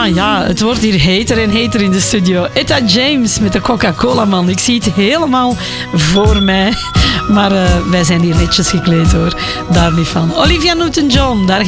Ja, het wordt hier heter en heter in de studio. Etta James met de Coca-Cola man. Ik zie het helemaal voor mij. Maar wij zijn hier netjes gekleed hoor. Daar niet van. Olivia Newton-John, daar